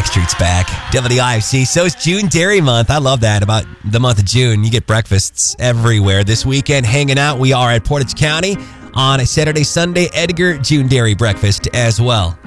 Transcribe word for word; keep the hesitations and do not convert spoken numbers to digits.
Backstreet's back. W I F C. So it's June Dairy Month. I love that about the month of June. You get breakfasts everywhere. This weekend, hanging out, we are at Portage County on a Saturday, Sunday, Edgar June Dairy breakfast as well.